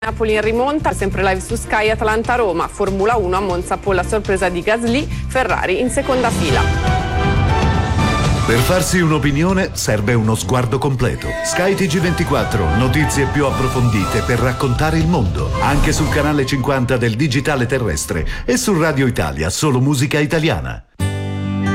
Napoli in rimonta, sempre live su Sky. Atalanta-Roma, Formula 1 a Monza con la sorpresa di Gasly, Ferrari in seconda fila. Per farsi un'opinione serve uno sguardo completo. Sky TG24, notizie più approfondite per raccontare il mondo. Anche sul canale 50 del digitale terrestre e su Radio Italia, solo musica italiana.